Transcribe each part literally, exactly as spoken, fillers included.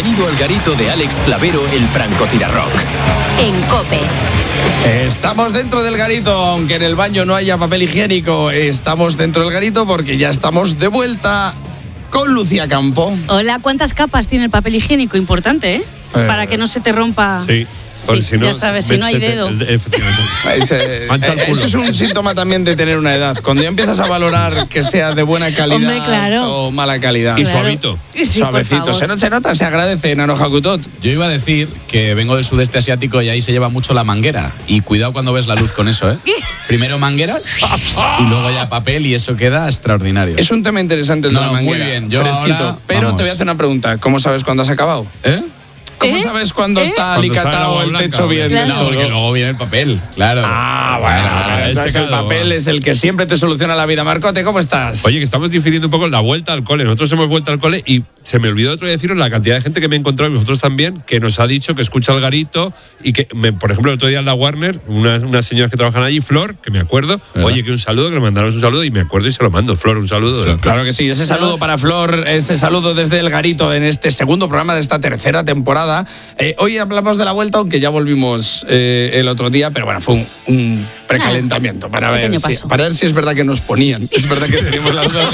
Bienvenido al garito de Alex Clavero, el francotirarrock. En COPE. Estamos dentro del garito, aunque en el baño no haya papel higiénico. Estamos dentro del garito porque ya estamos de vuelta con Lucía Campo. Hola, ¿cuántas capas tiene el papel higiénico? Importante, ¿eh? eh Para que no se te rompa. Sí. Sí, si no, ya sabes, si no hay dedo. El, efectivamente. Ese, Eso es un síntoma también de tener una edad. Cuando ya empiezas a valorar que sea de buena calidad. Hombre, claro. O mala calidad. Y claro. suavito. Sí, Suavecito. Se, no, se nota, se agradece, Nano Hakutot. Yo iba a decir que vengo del sudeste asiático y ahí se lleva mucho la manguera. Y cuidado cuando ves la luz con eso, ¿eh? Primero manguera y luego ya papel y eso queda extraordinario. Es un tema interesante el de no, la manguera. Muy bien, yo fresquito. ahora, Pero vamos. te voy a hacer una pregunta. ¿Cómo sabes cuándo has acabado? ¿Eh? ¿Cómo ¿Eh? sabes cuándo ¿Eh? está Cuando alicatado el blanca, techo bien claro. del No, todo? porque luego viene el papel, claro. Ah, bueno, Claro, entonces el secado, papel va. es el que siempre te soluciona la vida. Marcote, ¿cómo estás? Oye, que estamos difiriendo un poco la vuelta al cole. Nosotros hemos vuelto al cole y se me olvidó otro día deciros la cantidad de gente que me he encontrado, y vosotros también, que nos ha dicho que escucha el garito y que, me, por ejemplo, el otro día en la Warner, unas una señoras que trabajan allí, Flor, que me acuerdo, ¿verdad? oye, que un saludo, que le mandaron un saludo y me acuerdo y se lo mando. Flor, un saludo. Claro. Claro que sí, ese saludo para Flor, ese saludo desde el garito en este segundo programa de esta tercera temporada. Eh, hoy hablamos de la vuelta, aunque ya volvimos eh, el otro día, pero bueno, fue un, un precalentamiento para ver, pequeño si, paso. para ver si es verdad que nos ponían. Es verdad que teníamos la duda.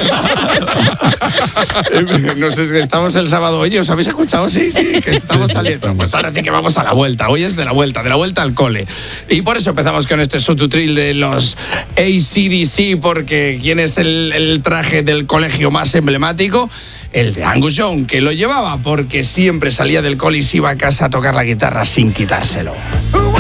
No sé, estamos el sábado, oye, ¿os habéis escuchado? Sí, sí, que estamos saliendo. Pues ahora sí que vamos a la vuelta. Hoy es de la vuelta, de la vuelta al cole. Y por eso empezamos con este subtutril de los A C D C, porque ¿quién es el, el traje del colegio más emblemático? El de Angus Young, que lo llevaba porque siempre salía del cole y se iba a casa a tocar la guitarra sin quitárselo.